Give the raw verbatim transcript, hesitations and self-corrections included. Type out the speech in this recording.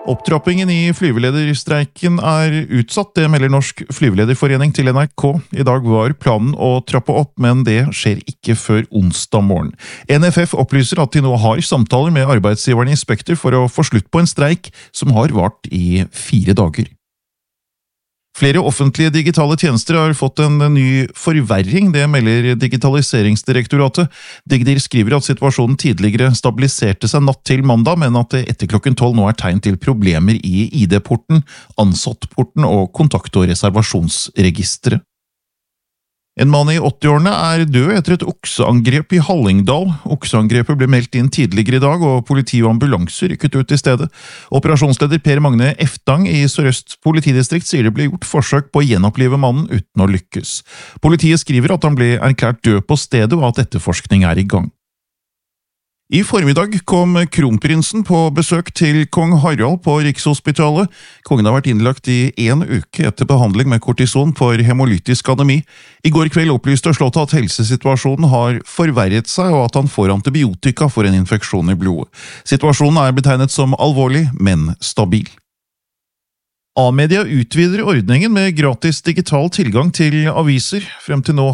Opptrappingen i flyvelederstreiken er utsatt, det melder Norsk Flyvelederforening til N R K. I dag var planen å trappe opp, men det skjer ikke før onsdag morgen. N F F opplyser at de nå har samtaler med arbeidsgiverne i Spekter for å få slutt på en streik som har vart i fire dager. Flere offentlige digitale tjenester har fått en ny forverring, det melder Digitaliseringsdirektoratet. Digdir skriver at situasjonen tidligere stabiliserte seg natt til mandag, men at det etter klokken tolv nå er tegn til problemer i I D-porten, ansattporten og kontakt- og reservasjonsregisteret. En mann i åttiårene er død etter et okseangrep i Hallingdal. Okseangrepet ble meldt inn tidligere i dag, og politi og ambulanse rykket ut i stedet. Operasjonsleder Per Magne Eftang i Sør-Øst politidistrikt sier det ble gjort forsøk på å gjenopplive mannen uten å lykkes. Politiet skriver at han ble erklært død på stedet, og at etterforskning er i gang. I formiddag kom kronprinsen på besøk til kong Harald på Rikshospitalet. Kongen har vært innlagt i en uke etter behandling med kortison for hemolytisk anemi. I går kveld opplyste Slottet at helsesituasjonen har forverret seg, og at han får antibiotika for en infeksjon i blodet. Situasjonen er betegnet som alvorlig, men stabil. A-media utvider ordningen med gratis digital tilgang til aviser. Frem til nå